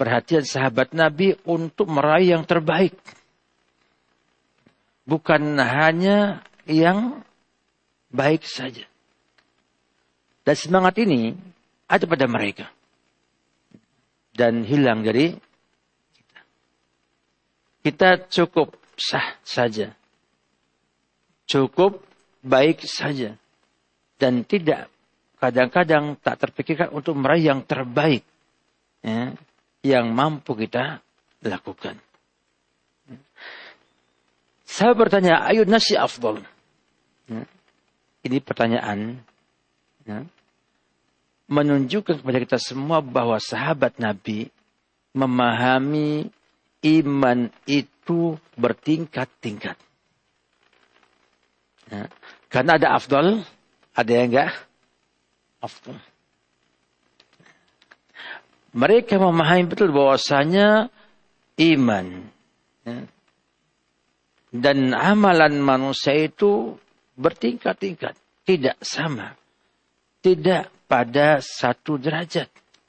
perhatian sahabat Nabi untuk meraih yang terbaik. Bukan hanya yang baik saja. Dan semangat ini ada pada mereka. Dan hilang dari kita. Kita cukup sah saja. Cukup baik saja. Dan tidak, kadang-kadang tak terpikirkan untuk meraih yang terbaik. Ya, yang mampu kita lakukan. Saya bertanya, ayun nasi afdal? Ya, ini pertanyaan. Ya, menunjukkan kepada kita semua bahwa sahabat Nabi memahami iman itu bertingkat-tingkat. Ya, karena ada afdal, ada yang enggak afdal. Mereka memahami betul bahwasanya iman, ya, dan amalan manusia itu bertingkat-tingkat, tidak sama, tidak pada satu derajat.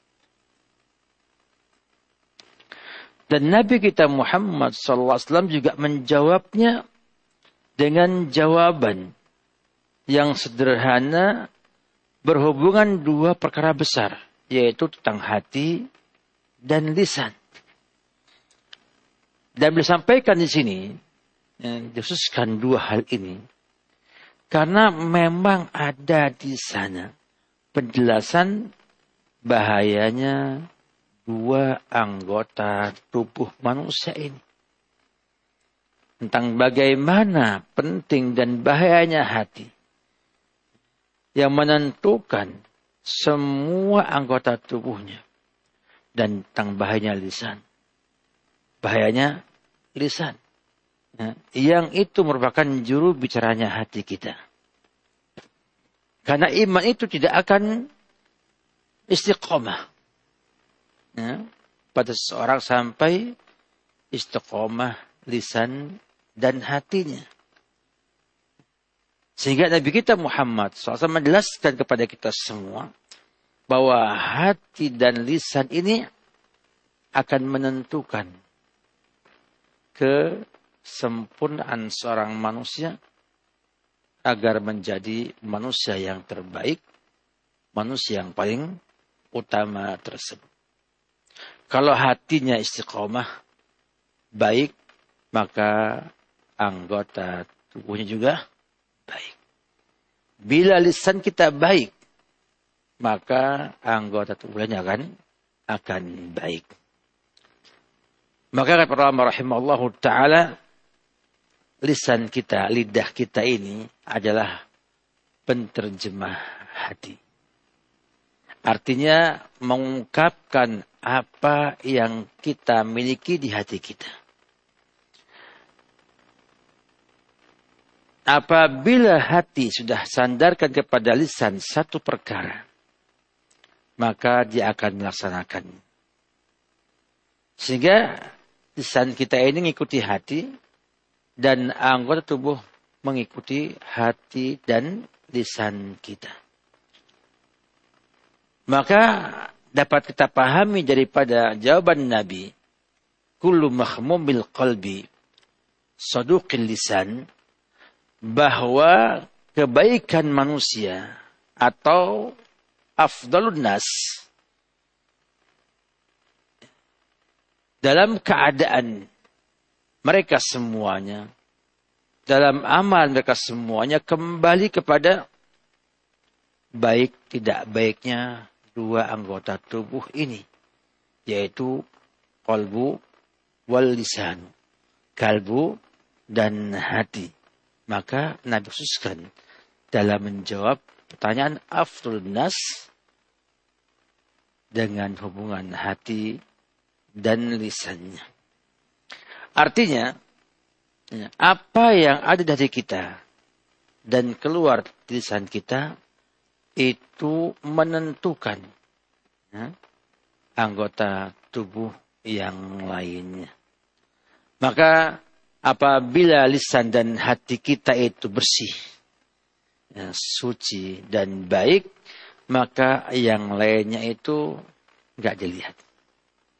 Dan Nabi kita Muhammad SAW juga menjawabnya dengan jawaban yang sederhana berhubungan dua perkara besar, yaitu tentang hati dan lisan. Dan beliau sampaikan di sini, dikhususkan dua hal ini, karena memang ada di sana penjelasan bahayanya dua anggota tubuh manusia ini. Tentang bagaimana penting dan bahayanya hati. Yang menentukan semua anggota tubuhnya. Dan tentang bahayanya lisan. Bahayanya lisan. Ya, yang itu merupakan juru bicaranya hati kita. Karena iman itu tidak akan istiqomah. Ya, pada seseorang sampai istiqomah lisan dan hatinya. Sehingga Nabi kita Muhammad SAW menjelaskan kepada kita semua bahwa hati dan lisan ini akan menentukan kesempurnaan seorang manusia agar menjadi manusia yang terbaik, manusia yang paling utama tersebut. Kalau hatinya istiqomah, baik, maka anggota tubuhnya juga baik. Bila lisan kita baik, maka anggota tubuhnya akan baik. Maka kata para ulama rahimahullahu ta'ala, lisan kita, lidah kita ini adalah penterjemah hati. Artinya mengungkapkan apa yang kita miliki di hati kita. Apabila hati sudah sandarkan kepada lisan satu perkara, maka dia akan melaksanakan. Sehingga lisan kita ini mengikuti hati, dan anggota tubuh mengikuti hati dan lisan kita. Maka dapat kita pahami daripada jawaban Nabi, kullu mahmumil qalbi saduqil lisan, bahwa kebaikan manusia atau afdalun nas dalam keadaan mereka semuanya, dalam amal mereka semuanya kembali kepada baik tidak baiknya dua anggota tubuh ini, yaitu qalbu wal lisan, kalbu dan hati. Maka Nabi khususkan dalam menjawab pertanyaan afdalun nas dengan hubungan hati dan lisannya. Artinya, apa yang ada dari kita dan keluar dari lisan kita itu menentukan anggota tubuh yang lainnya. Maka apabila lisan dan hati kita itu bersih, suci dan baik, maka yang lainnya itu enggak dilihat.